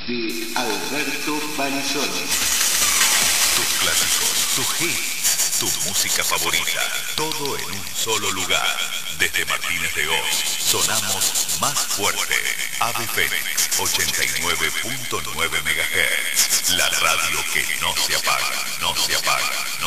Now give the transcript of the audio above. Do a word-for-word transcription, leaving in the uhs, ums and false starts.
de Alberto Barizoni. Tus clásicos, tus hits, tu música favorita, todo en un solo lugar. Desde Martínez de Oz, sonamos más fuerte. Ave Fénix, ochenta y nueve punto nueve megahertz. La radio que no se apaga, no se apaga, no